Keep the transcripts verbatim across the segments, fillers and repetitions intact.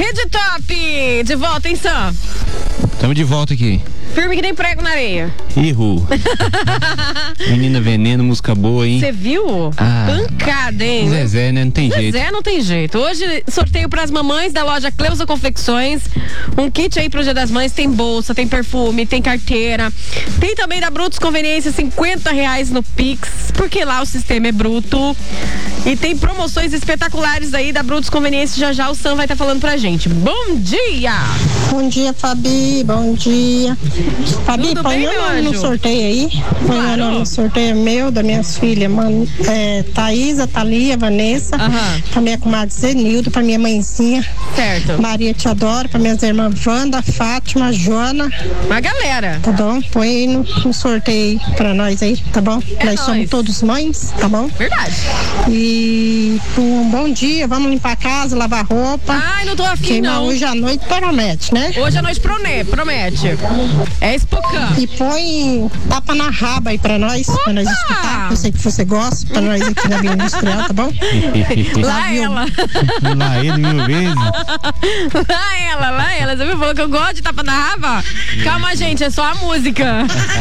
Rede Top, de volta, hein, Sam? Estamos de volta aqui. Firme que nem prego na areia. Errou. Menina Veneno, música boa, hein? Você viu? Ah, pancada, hein? Zezé, né? Não tem Zezé jeito. Zezé não tem jeito. Hoje, sorteio pras mamães da loja Cleusa Confecções. Um kit aí pro Dia das Mães. Tem bolsa, tem perfume, tem carteira. Tem também da Brutos Conveniência, cinquenta reais no Pix, porque lá o sistema é bruto. E tem promoções espetaculares aí da Brutos Conveniência. Já já o Sam vai estar tá falando pra gente. Bom dia! Bom dia, Fabi. Bom dia. Fabi, Tudo põe bem, meu meu nome no anjo? sorteio aí. Põe Claro. meu nome no sorteio meu, das minhas filhas, mano, é, Thaísa, Thalia, Vanessa. Aham. Pra minha comadre Zenildo, pra minha mãezinha. Certo. Maria Te Adoro, pra minhas irmãs Wanda, Fátima, Joana. Uma galera. Tá bom? Põe aí no, no sorteio aí pra nós aí, tá bom? É nós nóis. somos todos mães, tá bom? Verdade. E um bom dia, vamos limpar a casa, lavar roupa. Ai, não tô afim, Queimar não. hoje à noite promete, né? Hoje a noite prone- promete. É Spocan. E põe tapa na raba aí pra nós, pra nós escutar. Eu sei que você gosta, pra nós aqui na Vila Industrial, tá bom? Lá ela. Lá ele mil vezes. Lá ela, lá ela. Você me falou que eu gosto de tapa na raba? Calma, gente, é só a música.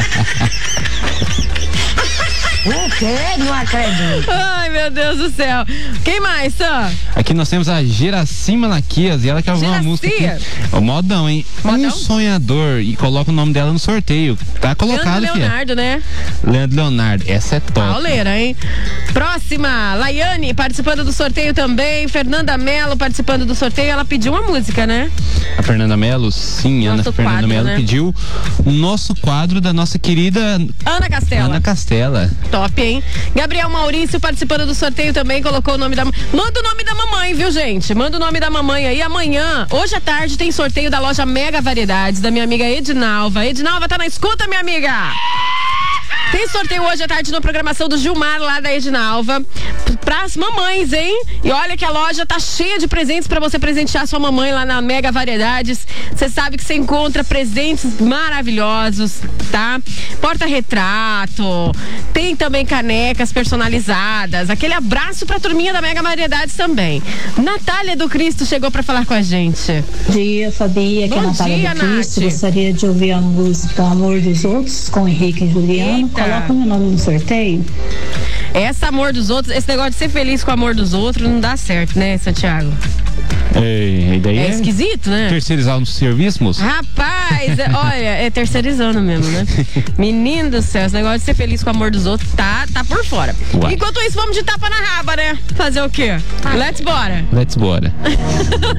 O quê? Não acredito. Ai, meu Deus do céu. Quem mais, Sam? Aqui nós temos a Geraci Malaquias e ela quer ouvir uma Geraci? música aqui. O modão, hein? Modão? Um sonhador e coloca o nome dela no sorteio. Tá colocado, Leandro filha. Leonardo, né? Leandro Leonardo. Essa é top. Pauleira, hein? Próxima, Laiane participando do sorteio também. Fernanda Mello participando do sorteio. Ela pediu uma música, né? A Fernanda Mello, sim, Nosso Ana Fernanda quadro, Mello né? pediu o nosso quadro da nossa querida Ana Castela. Ana Castela. Top, hein? Gabriel Maurício participando do sorteio também, colocou o nome da... Manda o nome da mamãe, viu, gente? Manda o nome da mamãe aí. Amanhã, hoje à tarde, tem sorteio da loja Mega Variedades, da minha amiga Edinalva. Edinalva, tá na escuta, minha amiga? Tem sorteio hoje à tarde na programação do Gilmar, lá da Edinalva, pras mamães, hein? E olha que a loja tá cheia de presentes pra você presentear sua mamãe lá na Mega Variedades. Você sabe que você encontra presentes maravilhosos, tá? Porta-retrato, tem também canecas personalizadas. Aquele abraço pra turminha da Mega Variedades também. Natália do Cristo chegou pra falar com a gente. Bom dia, Fabi, aqui é a Bom Natália dia, do Cristo. Nath. Gostaria de ouvir a música Amor dos Outros com Henrique e Juliano. Eita. Coloca meu nome no sorteio. Essa amor dos outros, esse negócio de ser feliz com o amor dos outros não dá certo, né, Santiago? É, e daí É é esquisito, né? terceirizar os serviços? Rapaz, é- olha, é terceirizando mesmo, né? Menino do céu, esse negócio de ser feliz com o amor dos outros tá, tá por fora. Uai. Enquanto isso, vamos de tapa na raba, né? Fazer o quê? Let's bora. Let's bora.